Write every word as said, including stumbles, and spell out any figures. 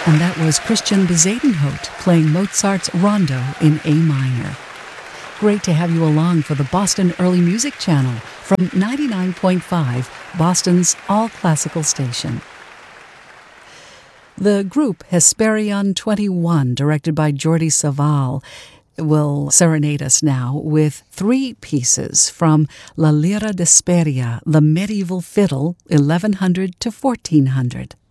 And that was Christian Bezuidenhout playing Mozart's Rondo in A minor. Great to have you along for the Boston Early Music Channel from ninety-nine point five, Boston's all-classical station. The group Hesperion twenty-one, directed by Jordi Savall, will serenade us now with three pieces from La Lira d'Hesperia, the medieval fiddle, eleven hundred to fourteen hundred.